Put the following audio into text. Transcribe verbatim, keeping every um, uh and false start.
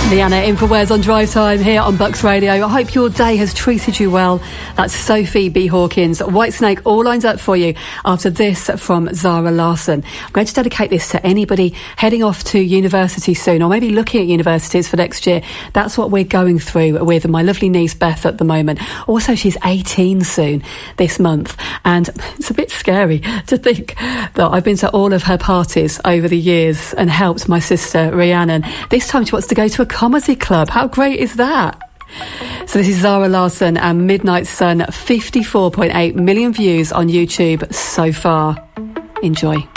Leanna in for Where's on Drive Time here on Bucks Radio. I hope your day has treated you well. That's Sophie B. Hawkins, Whitesnake, all lined up for you after this from Zara Larsson. I'm going to dedicate this to anybody heading off to university soon, or maybe looking at universities for next year. That's what we're going through with my lovely niece Beth at the moment. Also, she's eighteen soon this month, and it's a bit scary to think that I've been to all of her parties over the years and helped my sister Rhiannon. This time she wants to go to a comedy club. How great is that? So this is Zara Larsson and Midnight Sun, fifty-four point eight million views on YouTube so far. Enjoy.